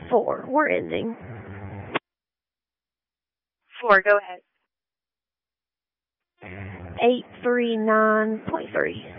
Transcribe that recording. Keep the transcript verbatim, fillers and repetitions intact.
Four. We're ending. Four, go ahead. Eight three nine point three.